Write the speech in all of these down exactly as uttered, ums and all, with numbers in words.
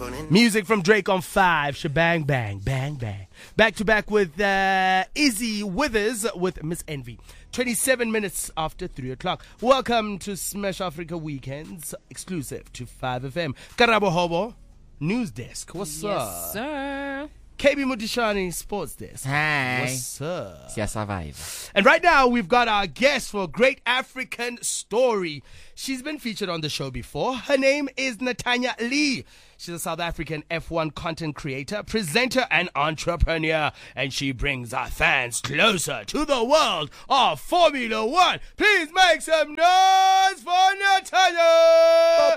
Music from Drake on five. Shebang, bang, bang, bang. Back to back with uh, Izzy Withers with Miss Envy. twenty-seven minutes after three o'clock. Welcome to Smash Africa Weekends, exclusive to five F M. Karabo Hobo, News Desk. What's yes, up? Yes, sir. K B Mutishani, Sports Desk. Hi. What's up? Yeah, survive. And right now, we've got our guest for a great African story. She's been featured on the show before. Her name is Natanya Lee. She's a South African F one content creator, presenter, and entrepreneur. And she brings our fans closer to the world of Formula One. Please make some noise for Natanya!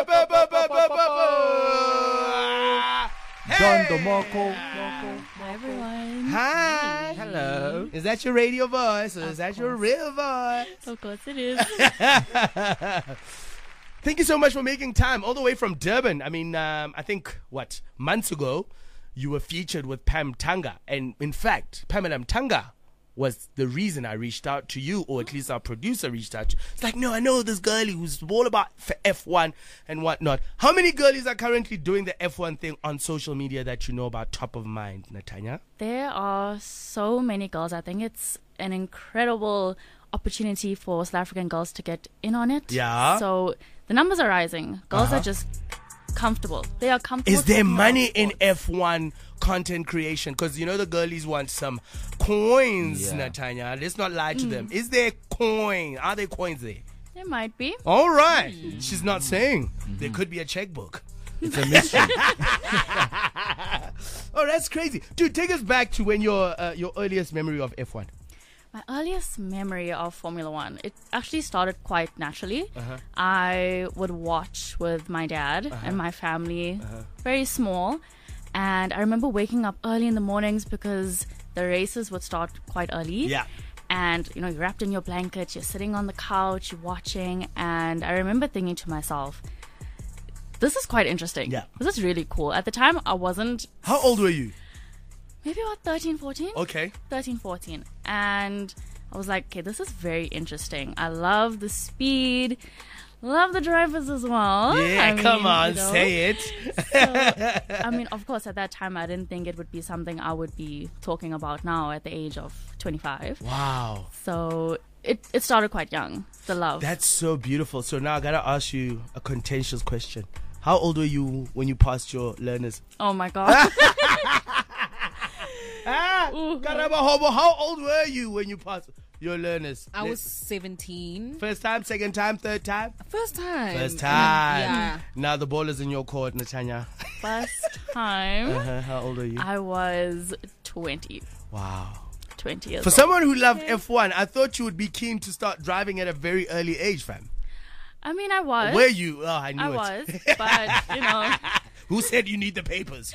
Don DeMarco. Hi, everyone. Hi. Hello. Is that your radio voice or Of is that course. your real voice? Of course it is. Thank you so much for making time all the way from Durban. I mean, um, I think, what, months ago, you were featured with Pam Tanga. And in fact, Pamela Tanga was the reason I reached out to you, or at least our producer reached out to you. It's like, no, I know this girlie who's all about F one and whatnot. How many girlies are currently doing the F one thing on social media that you know about top of mind, Natanya? There are so many girls. I think it's an incredible opportunity for South African girls to get in on it. Yeah. So the numbers are rising. Girls Uh-huh. are just comfortable. They are comfortable. Is there talking about money in sports. F one content creation? Because you know the girlies want some coins, Yeah. Natanya. Let's not lie to them. Is there coin? Are there coins there? There might be. All right. She's not saying. There could be a checkbook. It's a mystery. Oh, that's crazy. Dude, take us back to when your uh, your earliest memory of F one. My earliest memory of Formula One, it actually started quite naturally. Uh-huh. I would watch with my dad and my family, very small. And I remember waking up early in the mornings because the races would start quite early. Yeah. And, you know, you're wrapped in your blanket, you're sitting on the couch, you're watching. And I remember thinking to myself, this is quite interesting. Yeah. This is really cool. At the time, I wasn't, How old were you? maybe about thirteen, fourteen. Okay. thirteen, fourteen. And I was like, okay, this is very interesting. I love the speed, love the drivers as well. Yeah, I come mean, on, you know. say it. So, I mean, of course, at that time, I didn't think it would be something I would be talking about now at the age of twenty-five. Wow. So it, it started quite young, the love. That's so beautiful. So now I got to ask you a contentious question. How old were you when you passed your learners? Oh, my God. Ah, Ooh. Karaba Hobo, how old were you when you passed your learners? I was seventeen. First time, second time, third time? First time. First time. Yeah. Now the ball is in your court, Natanya. First time, Uh-huh. How old are you? I was twenty. Wow. twenty years For old. someone who loved F one, I thought you would be keen to start driving at a very early age, fam. I mean, I was. Were you? Oh, I knew I it. was, but, you know. Who said you need the papers?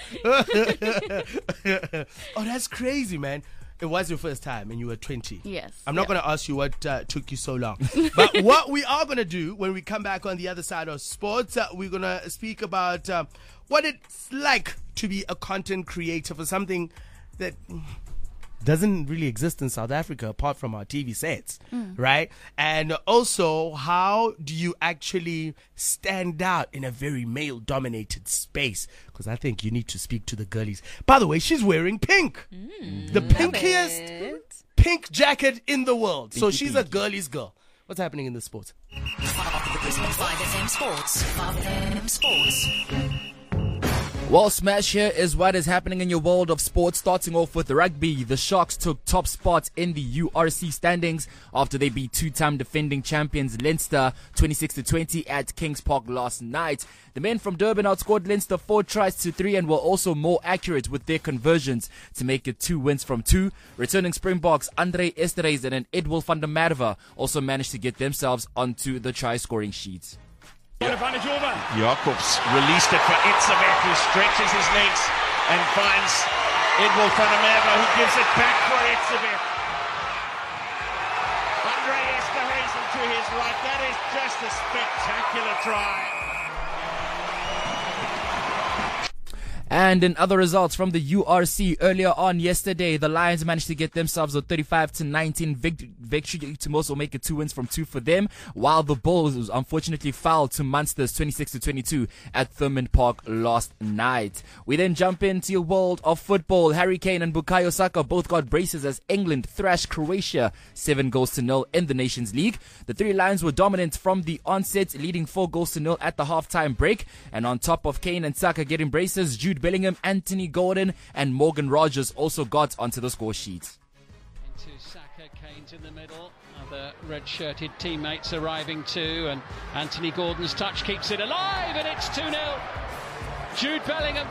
Oh, that's crazy, man. It was your first time and you were twenty. Yes. I'm not yeah. going to ask you what uh, took you so long. But what we are going to do when we come back on the other side of sports, uh, we're going to speak about uh, what it's like to be a content creator for something that doesn't really exist in South Africa apart from our T V sets, right? And also, how do you actually stand out in a very male-dominated space? Because I think you need to speak to the girlies. By the way, she's wearing pink. The pinkiest It. pink jacket in the world. So she's a girly's girl. What's happening in the sports? five F M Sports. five F M Sports. Well, Smash, here is what is happening in your world of sports. Starting off with rugby, the Sharks took top spot in the U R C standings after they beat two-time defending champions Leinster twenty-six to twenty at Kings Park last night. The men from Durban outscored Leinster four tries to three and were also more accurate with their conversions to make it two wins from two. Returning Springboks Andre Esterhuizen and Edwil van der Merwe also managed to get themselves onto the try-scoring sheet. Jacobs released it for Itzebek, who stretches his legs and finds Edwil van der Merwe, who gives it back for Itzebek. Andre Esterhuizen to his right. That is just a spectacular try. And in other results from the U R C earlier on yesterday, the Lions managed to get themselves a thirty-five to nineteen vic- victory to also make it two wins from two for them, while the Bulls unfortunately fell to Munsters twenty-six to twenty-two at Thurman Park last night. We then jump into your world of football. Harry Kane and Bukayo Saka both got braces as England thrashed Croatia seven goals to nil in the Nations League. The three Lions were dominant from the onset, leading four goals to nil at the halftime break. And on top of Kane and Saka getting braces, Jude Bellingham, Anthony Gordon and Morgan Rogers also got onto the score sheet. Into Saka, Kane's in the middle. Other red-shirted teammates arriving too, and Anthony Gordon's touch keeps it alive, and it's two nil. Jude Bellingham.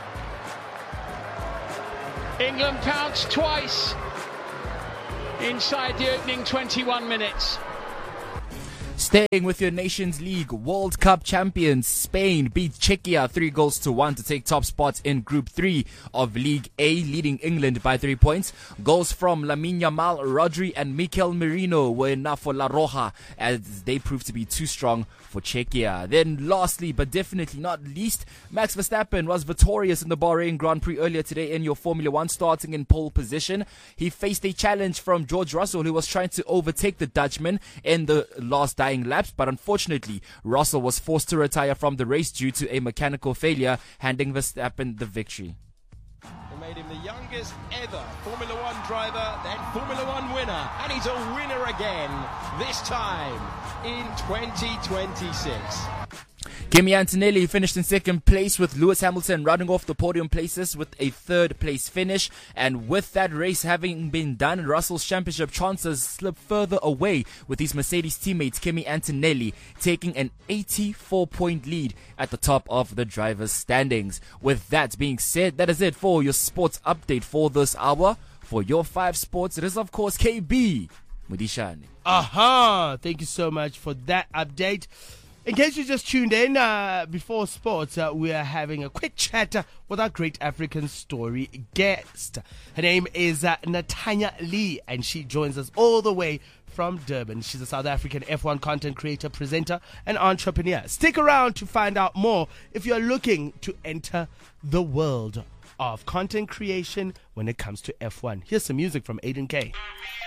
England pounced twice inside the opening twenty-one minutes. Staying with your Nations League, World Cup champions Spain beat Czechia three goals to one to take top spot in Group three of League A, leading England by three points. Goals from Lamine Yamal, Rodri and Mikel Merino were enough for La Roja as they proved to be too strong for Czechia. Then lastly, but definitely not least, Max Verstappen was victorious in the Bahrain Grand Prix earlier today in your Formula One, starting in pole position. He faced a challenge from George Russell, who was trying to overtake the Dutchman in the last dying laps, but unfortunately Russell was forced to retire from the race due to a mechanical failure, handing Verstappen the victory. They made him the youngest ever Formula One driver, then Formula One winner, and he's a winner again, this time in twenty twenty-six. Kimi Antonelli finished in second place, with Lewis Hamilton rounding off the podium places with a third place finish. And with that race having been done, Russell's championship chances slip further away, with his Mercedes teammate Kimi Antonelli taking an eighty-four point lead at the top of the drivers' standings. With that being said, that is it for your sports update for this hour. For your five sports, it is of course K B Mudishani. Aha! Thank you so much for that update. In case you just tuned in, uh, before sports, uh, we are having a quick chat uh, with our great African story guest. Her name is uh, Natanya Lee, and she joins us all the way from Durban. She's a South African F one content creator, presenter, and entrepreneur. Stick around to find out more if you're looking to enter the world of content creation when it comes to F one. Here's some music from Aiden K.